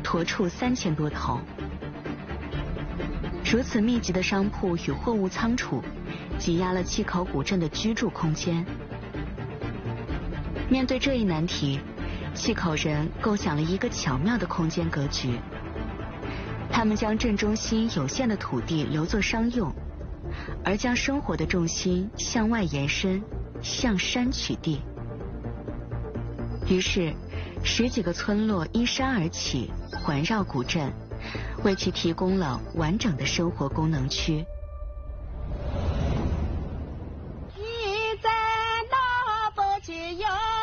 驼畜3000多头。如此密集的商铺与货物仓储，挤压了契口古镇的居住空间。面对这一难题，契口人构想了一个巧妙的空间格局。他们将镇中心有限的土地留作商用，而将生活的重心向外延伸，向山取地。于是10几个村落依山而起，环绕古镇，为其提供了完整的生活功能区。 你在哪不去摇一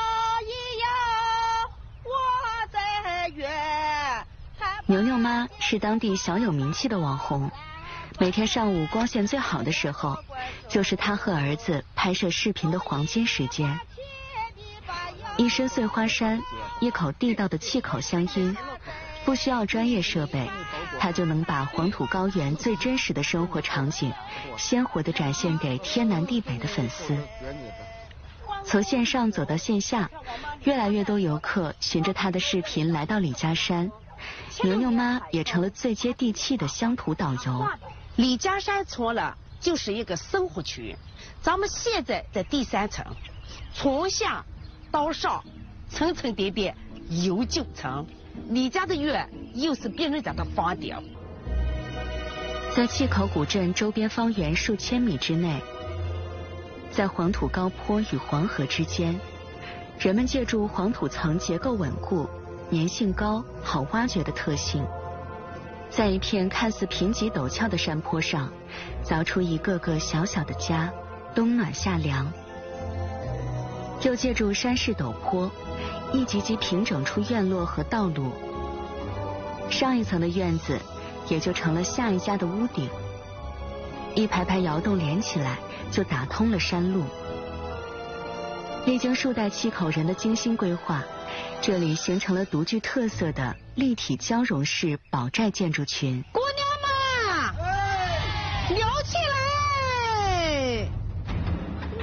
摇，我在远。 牛牛妈是当地小有名气的网红，每天上午光线最好的时候，就是她和儿子拍摄视频的黄金时间。一身碎花衫，一口地道的契口乡音，不需要专业设备，她就能把黄土高原最真实的生活场景，鲜活地展现给天南地北的粉丝。从线上走到线下，越来越多游客循着她的视频来到李家山，牛牛妈也成了最接地气的乡土导游。 李家山村了就是一个生活区，咱们现在在第3层，从下到上，层层叠叠有9层。李家的院又是别人家的房顶。 在契口古镇周边方圆数千米之内，在黄土高坡与黄河之间，人们借助黄土层结构稳固、粘性高、好挖掘的特性，在一片看似贫瘠陡峭的山坡上，凿出一个个小小的家，冬暖夏凉。又借助山势陡坡，一级级平整出院落和道路。上一层的院子也就成了下一家的屋顶，一排排窑洞连起来，就打通了山路。历经数代契口人的精心规划，这里形成了独具特色的立体交融式堡寨建筑群。 姑娘们，聊起来！